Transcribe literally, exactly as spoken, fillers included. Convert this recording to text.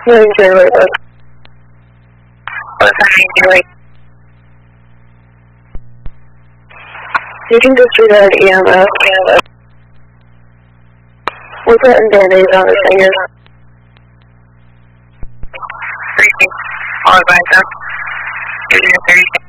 Really enjoy what it was. What's that? You can just read out E M S. We're putting band-aids on his fingers. All advised up. You're doing thirty.